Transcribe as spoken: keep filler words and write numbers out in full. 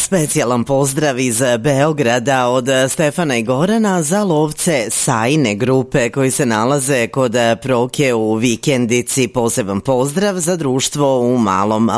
Specijalan pozdrav iz Beograda od Stefana i Gorana za lovce Sajne grupe koji se nalaze kod Proke u Vikendici. Poseban pozdrav za društvo u Malom